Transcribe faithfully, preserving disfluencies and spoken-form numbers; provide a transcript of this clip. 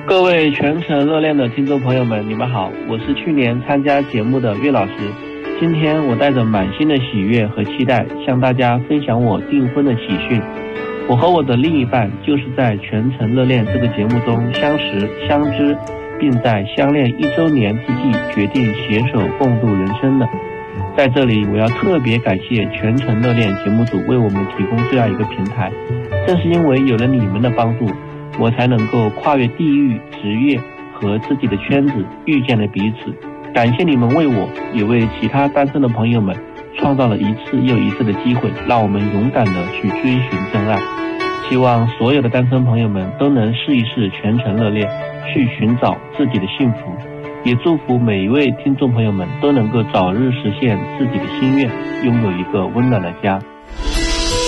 各位全程热恋的听众朋友们，你们好，我是去年参加节目的岳老师。今天我带着满心的喜悦和期待，向大家分享我订婚的喜讯。我和我的另一半就是在全程热恋这个节目中相识相知，并在相恋一周年之际决定携手共度人生的。在这里我要特别感谢全程热恋节目组为我们提供这样一个平台，正是因为有了你们的帮助，我才能够跨越地域职业和自己的圈子遇见了彼此。感谢你们为我也为其他单身的朋友们创造了一次又一次的机会，让我们勇敢的去追寻真爱。希望所有的单身朋友们都能试一试全程热恋，去寻找自己的幸福。也祝福每一位听众朋友们都能够早日实现自己的心愿，拥有一个温暖的家。